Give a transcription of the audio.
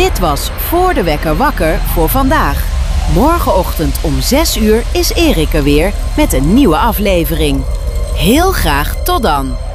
Dit was Voor de Wekker Wakker voor vandaag. Morgenochtend om 6 uur is Erik er weer met een nieuwe aflevering. Heel graag tot dan!